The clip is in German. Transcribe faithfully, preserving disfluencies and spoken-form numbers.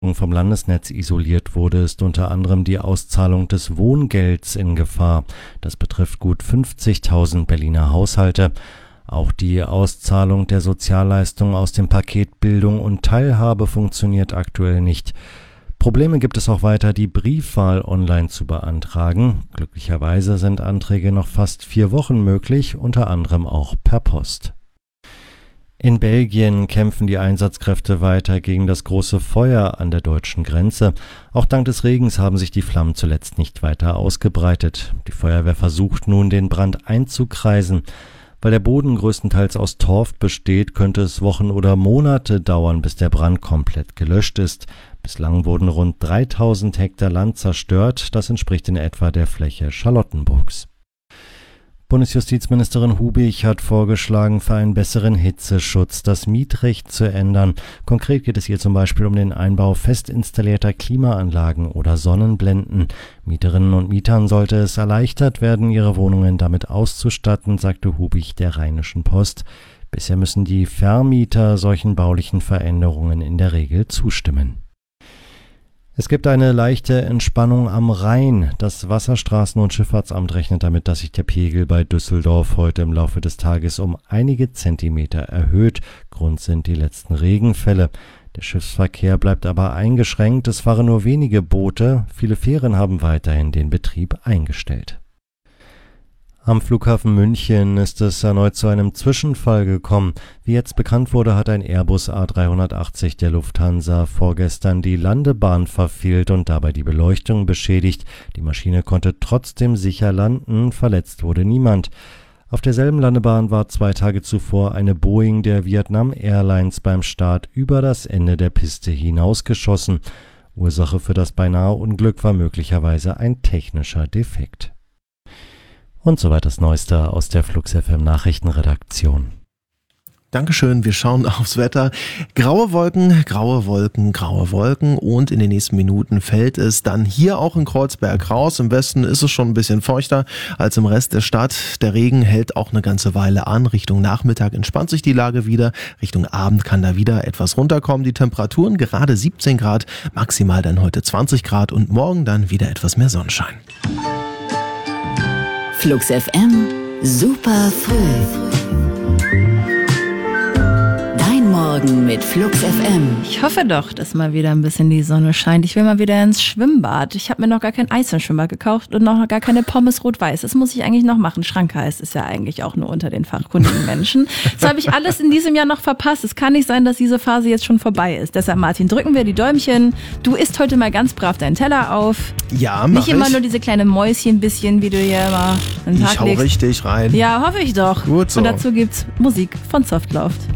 vom Landesnetz isoliert wurde, ist unter anderem die Auszahlung des Wohngelds in Gefahr. Das betrifft gut fünfzigtausend Berliner Haushalte. Auch die Auszahlung der Sozialleistungen aus dem Paket Bildung und Teilhabe funktioniert aktuell nicht. Probleme gibt es auch weiter, die Briefwahl online zu beantragen. Glücklicherweise sind Anträge noch fast vier Wochen möglich, unter anderem auch per Post. In Belgien kämpfen die Einsatzkräfte weiter gegen das große Feuer an der deutschen Grenze. Auch dank des Regens haben sich die Flammen zuletzt nicht weiter ausgebreitet. Die Feuerwehr versucht nun, den Brand einzukreisen. Weil der Boden größtenteils aus Torf besteht, könnte es Wochen oder Monate dauern, bis der Brand komplett gelöscht ist. Bislang wurden rund dreitausend Hektar Land zerstört. Das entspricht in etwa der Fläche Charlottenburgs. Bundesjustizministerin Hubig hat vorgeschlagen, für einen besseren Hitzeschutz das Mietrecht zu ändern. Konkret geht es hier zum Beispiel um den Einbau fest installierter Klimaanlagen oder Sonnenblenden. Mieterinnen und Mietern sollte es erleichtert werden, ihre Wohnungen damit auszustatten, sagte Hubig der Rheinischen Post. Bisher müssen die Vermieter solchen baulichen Veränderungen in der Regel zustimmen. Es gibt eine leichte Entspannung am Rhein. Das Wasserstraßen- und Schifffahrtsamt rechnet damit, dass sich der Pegel bei Düsseldorf heute im Laufe des Tages um einige Zentimeter erhöht. Grund sind die letzten Regenfälle. Der Schiffsverkehr bleibt aber eingeschränkt. Es fahren nur wenige Boote. Viele Fähren haben weiterhin den Betrieb eingestellt. Am Flughafen München ist es erneut zu einem Zwischenfall gekommen. Wie jetzt bekannt wurde, hat ein Airbus A dreihundertachtzig der Lufthansa vorgestern die Landebahn verfehlt und dabei die Beleuchtung beschädigt. Die Maschine konnte trotzdem sicher landen, verletzt wurde niemand. Auf derselben Landebahn war zwei Tage zuvor eine Boeing der Vietnam Airlines beim Start über das Ende der Piste hinausgeschossen. Ursache für das beinahe Unglück war möglicherweise ein technischer Defekt. Und soweit das Neueste aus der Flux F M Nachrichtenredaktion. Dankeschön, wir schauen aufs Wetter. Graue Wolken, graue Wolken, graue Wolken und in den nächsten Minuten fällt es dann hier auch in Kreuzberg raus. Im Westen ist es schon ein bisschen feuchter als im Rest der Stadt. Der Regen hält auch eine ganze Weile an. Richtung Nachmittag entspannt sich die Lage wieder. Richtung Abend kann da wieder etwas runterkommen. Die Temperaturen gerade siebzehn Grad, maximal dann heute zwanzig Grad und morgen dann wieder etwas mehr Sonnenschein. Flux F M, super früh. Dein Morgen mit Flux F M. Ich hoffe doch, dass mal wieder ein bisschen die Sonne scheint. Ich will mal wieder ins Schwimmbad. Ich habe mir noch gar kein Eis im Schwimmbad gekauft und noch gar keine Pommes rot-weiß. Das muss ich eigentlich noch machen. Schrankeis ist ja eigentlich auch nur unter den fachkundigen Menschen. Das habe ich alles in diesem Jahr noch verpasst. Es kann nicht sein, dass diese Phase jetzt schon vorbei ist. Deshalb, Martin, drücken wir die Däumchen. Du isst heute mal ganz brav deinen Teller auf. Ja, mach Nicht immer ich. nur diese kleine Mäuschen bisschen, wie du hier immer einen Tag Ich hau legst. richtig rein. Ja, hoffe ich doch. Gut so. Und dazu gibt's Musik von Softloft.